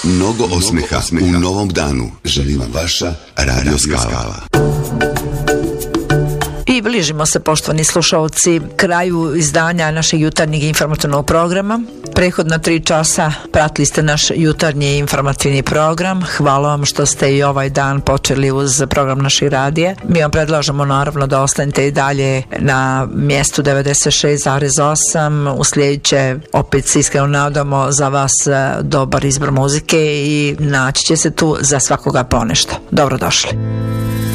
Mnogo osmeha u novom danu. Želim vam vaša Radio Skala. I bližimo se, poštovani slušalci, kraju izdanja našeg jutarnjeg informativnog programa. Prethodna 3 časa pratili ste naš jutarnji informativni program. Hvala vam što ste i ovaj dan počeli uz program naših radija. Mi vam predlažemo naravno da ostanete i dalje na mjestu 96,8. Uslijedit će, opet se iskreno nadamo, za vas dobar izbor muzike i naći će se tu za svakoga ponešto. Dobrodošli.